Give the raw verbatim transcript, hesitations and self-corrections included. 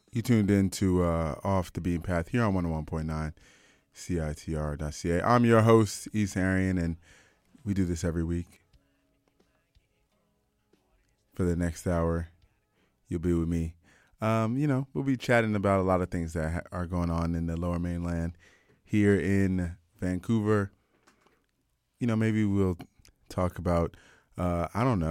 You tuned in to uh, Off the Beaten Path here on one oh one point nine C I T R dot C A. I'm your host, East Arian, and we do this every week. For the next hour, you'll be with me. Um, you know, we'll be chatting about a lot of things that ha- are going on in the Lower Mainland here in Vancouver. You know, maybe we'll talk about, uh, I don't know,